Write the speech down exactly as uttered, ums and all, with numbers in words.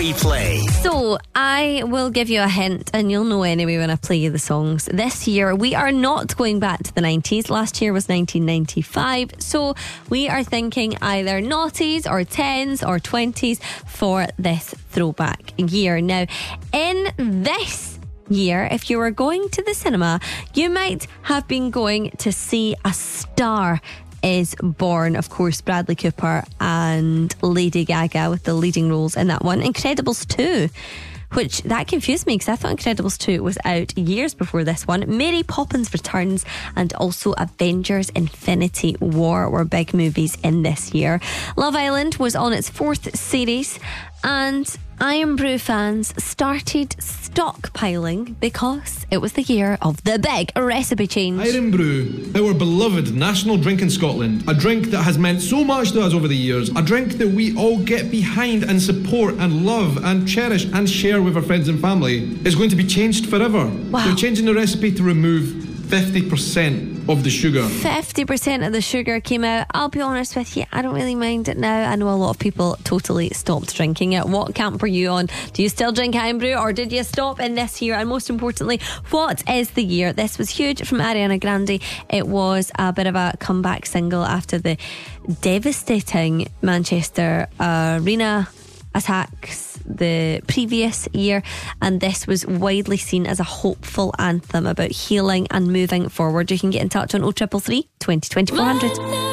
replay. So, I will give you a hint and you'll know anyway when I play you the songs. This year, we are not going back to the nineties. Last year was nineteen ninety-five. So, we are thinking either noughties or tens or twenties for this throwback year. Now, in this year, if you were going to the cinema, you might have been going to see A Star Is Born. Of course, Bradley Cooper and Lady Gaga with the leading roles in that one. Incredibles two, which that confused me because I thought Incredibles two was out years before this one. Mary Poppins Returns and also Avengers Infinity War were big movies in this year. Love Island was on its fourth series, and Iron Brew fans started stockpiling because it was the year of the big recipe change. Iron Brew, our beloved national drink in Scotland. A drink that has meant so much to us over the years. A drink that we all get behind and support and love and cherish and share with our friends and family. Is going to be changed forever. Wow. They're changing the recipe to remove fifty percent of the sugar. fifty percent of the sugar came out. I'll be honest with you, I don't really mind it now. I know a lot of people totally stopped drinking it. What camp are you on? Do you still drink Iron Brew, or did you stop in this year? And most importantly, what is the year? This was huge from Ariana Grande. It was a bit of a comeback single after the devastating Manchester Arena attacks the previous year, and this was widely seen as a hopeful anthem about healing and moving forward. You can get in touch on oh triple three, twenty, twenty-four hundred.